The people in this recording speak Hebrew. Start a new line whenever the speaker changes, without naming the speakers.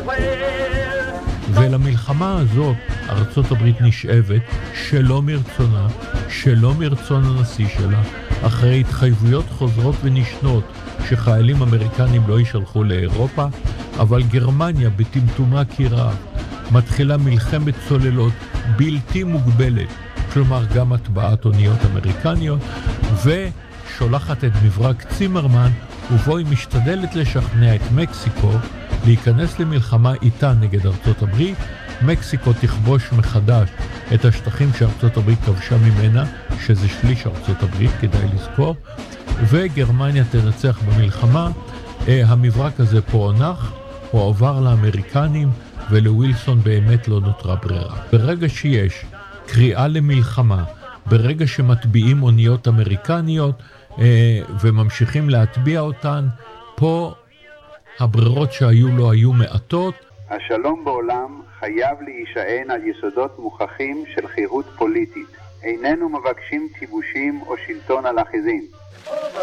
ולמלחמה הזאת ארצות הברית נשאבת שלא מרצונה, שלא מרצון הנשיא שלה, אחרי התחייבויות חוזרות ונשנות שחיילים אמריקנים לא ישלחו לאירופה, אבל גרמניה בטמטומה כרעב מתחילה מלחמת צוללות בלתי מוגבלת, כלומר גם הטבעת אוניות אמריקניות, ושולחת את מברק צימרמן, ובו היא משתדלת לשכנע את מקסיקו להיכנס למלחמה איתה נגד ארצות הברית. מקסיקו תכבוש מחדש את השטחים שארצות הברית כבשה ממנה, שזה שליש ארצות הברית, כדאי לזכור, וגרמניה תנצח במלחמה. המברק הזה פוענח, הוא עבר לאמריקנים, ולווילסון באמת לא נותרה ברירה. ברגע שיש קריאה למלחמה, ברגע שמטביעים אוניות אמריקניות וממשיכים להטביע אותן, פה הברירות שהיו לו היו מעטות.
השלום בעולם חייב להישען על יסודות מוכחים של חירות פוליטית. איננו מבקשים כיבושים או שלטון על אחיזים.